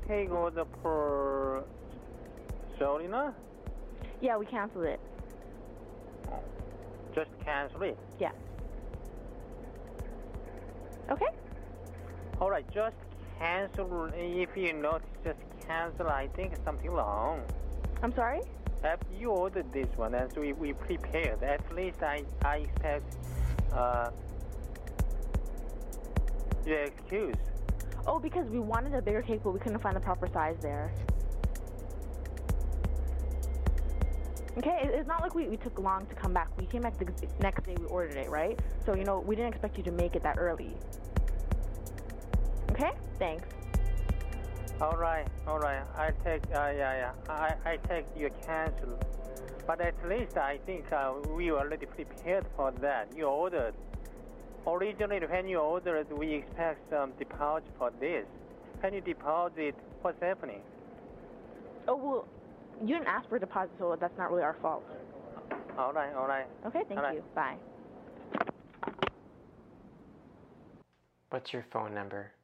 cake order for Solina? Yeah, we canceled it. Just cancel it. Yeah. Okay. All right, just cancel. If you notice, just cancel. I think something wrong. I'm sorry? After you ordered this one, and so we prepared. At least I expect your excuse. Oh, because we wanted a bigger cake, but we couldn't find the proper size there. Okay, it's not like we took long to come back. We came back the next day we ordered it, right? So, you know, we didn't expect you to make it that early. Okay? Thanks. All right. I take I take your cancel. But at least I think we already prepared for that. You ordered. Originally, when you ordered, we expect some deposit for this. When you deposit, what's happening? Oh, well, you didn't ask for a deposit, so that's not really our fault. All right. Okay, thank you. Bye. What's your phone number?